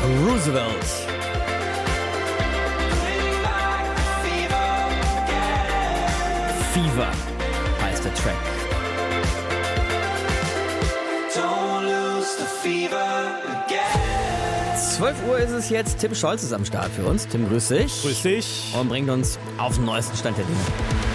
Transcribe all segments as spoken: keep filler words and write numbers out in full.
Roosevelt. Fever heißt der Track. zwölf Uhr ist es jetzt. Tim Scholz ist am Start für uns. Tim, grüß dich. Grüß dich. Und bringt uns auf den neuesten Stand der Dinge.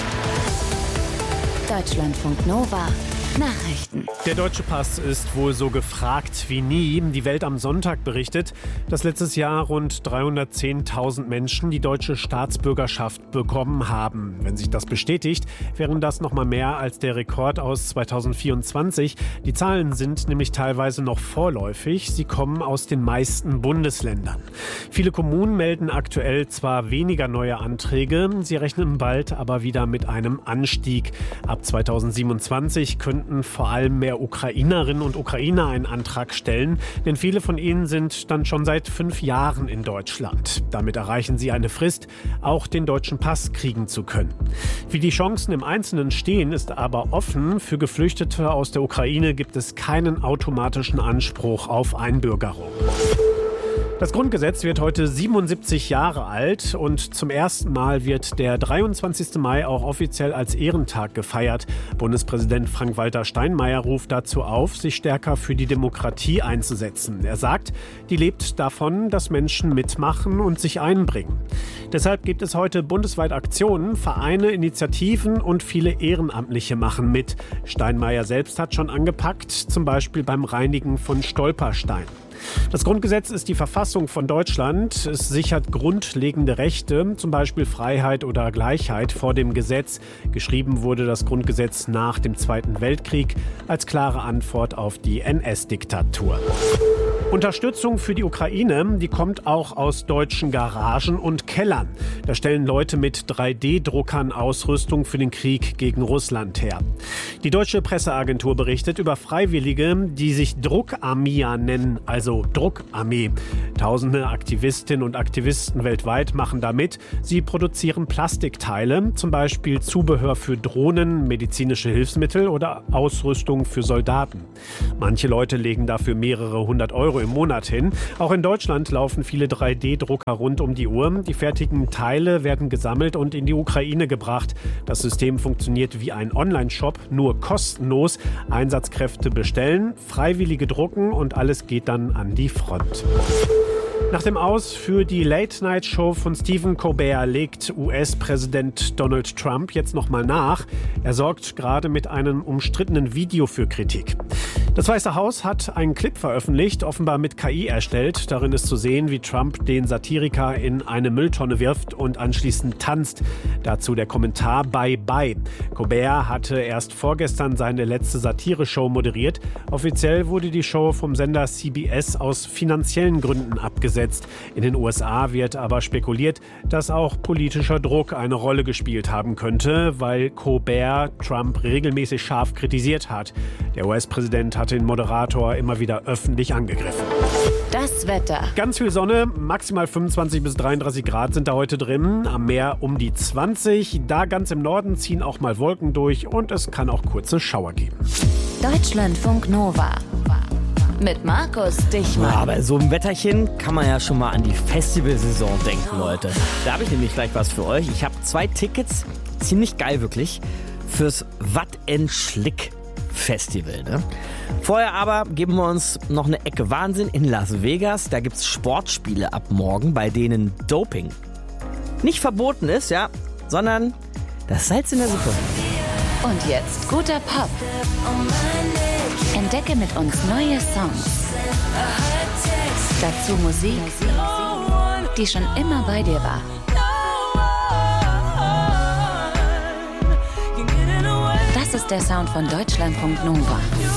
Deutschlandfunk Nova. Nachrichten. Der deutsche Pass ist wohl so gefragt wie nie. Die Welt am Sonntag berichtet, dass letztes Jahr rund dreihundertzehntausend Menschen die deutsche Staatsbürgerschaft bekommen haben. Wenn sich das bestätigt, wären das noch mal mehr als der Rekord aus zweitausendvierundzwanzig. Die Zahlen sind nämlich teilweise noch vorläufig. Sie kommen aus den meisten Bundesländern. Viele Kommunen melden aktuell zwar weniger neue Anträge, sie rechnen bald aber wieder mit einem Anstieg. Ab zweitausendsiebenundzwanzig könnten vor allem mehr Ukrainerinnen und Ukrainer einen Antrag stellen, denn viele von ihnen sind dann schon seit fünf Jahren in Deutschland. Damit erreichen sie eine Frist, auch den deutschen Pass kriegen zu können. Wie die Chancen im Einzelnen stehen, ist aber offen. Für Geflüchtete aus der Ukraine gibt es keinen automatischen Anspruch auf Einbürgerung. Das Grundgesetz wird heute siebenundsiebzig Jahre alt und zum ersten Mal wird der dreiundzwanzigsten Mai auch offiziell als Ehrentag gefeiert. Bundespräsident Frank-Walter Steinmeier ruft dazu auf, sich stärker für die Demokratie einzusetzen. Er sagt, die lebt davon, dass Menschen mitmachen und sich einbringen. Deshalb gibt es heute bundesweit Aktionen, Vereine, Initiativen und viele Ehrenamtliche machen mit. Steinmeier selbst hat schon angepackt, zum Beispiel beim Reinigen von Stolpersteinen. Das Grundgesetz ist die Verfassung von Deutschland. Es sichert grundlegende Rechte, zum Beispiel Freiheit oder Gleichheit vor dem Gesetz. Geschrieben wurde das Grundgesetz nach dem Zweiten Weltkrieg als klare Antwort auf die N S-Diktatur. Unterstützung für die Ukraine, die kommt auch aus deutschen Garagen und Kellern. Da stellen Leute mit drei D Druckern Ausrüstung für den Krieg gegen Russland her. Die deutsche Presseagentur berichtet über Freiwillige, die sich Druckarmia nennen, also Druckarmee. Tausende Aktivistinnen und Aktivisten weltweit machen da mit. Sie produzieren Plastikteile, zum Beispiel Zubehör für Drohnen, medizinische Hilfsmittel oder Ausrüstung für Soldaten. Manche Leute legen dafür mehrere hundert Euro im Monat hin. Auch in Deutschland laufen viele drei D Drucker rund um die Uhr. Die fertigen Teile werden gesammelt und in die Ukraine gebracht. Das System funktioniert wie ein Online-Shop, nur kostenlos. Einsatzkräfte bestellen, Freiwillige drucken und alles geht dann an die Front. Nach dem Aus für die Late-Night-Show von Stephen Colbert legt U S-Präsident Donald Trump jetzt nochmal nach. Er sorgt gerade mit einem umstrittenen Video für Kritik. Das Weiße Haus hat einen Clip veröffentlicht, offenbar mit K I erstellt. Darin ist zu sehen, wie Trump den Satiriker in eine Mülltonne wirft und anschließend tanzt. Dazu der Kommentar Bye Bye. Colbert hatte erst vorgestern seine letzte Satire-Show moderiert. Offiziell wurde die Show vom Sender C B S aus finanziellen Gründen abgesetzt. In den U S A wird aber spekuliert, dass auch politischer Druck eine Rolle gespielt haben könnte, weil Colbert Trump regelmäßig scharf kritisiert hat. Der U S-Präsident hat den Moderator immer wieder öffentlich angegriffen. Das Wetter. Ganz viel Sonne, maximal fünfundzwanzig bis dreiunddreißig Grad sind da heute drin. Am Meer um die zwanzig. Da ganz im Norden ziehen auch mal Wolken durch und es kann auch kurze Schauer geben. Deutschlandfunk Nova. Mit Markus Dichmann. Ja, bei so einem Wetterchen kann man ja schon mal an die Festivalsaison denken, Leute. Da habe ich nämlich gleich was für euch. Ich habe zwei Tickets, ziemlich geil wirklich, fürs Watt en Schlick Festival. Ne? Vorher aber geben wir uns noch eine Ecke Wahnsinn in Las Vegas. Da gibt es Sportspiele ab morgen, bei denen Doping nicht verboten ist, ja, sondern das Salz in der Suppe. Und jetzt guter Pop. Entdecke mit uns neue Songs. Dazu Musik, die schon immer bei dir war. Das ist der Sound von Deutschlandfunk Nova.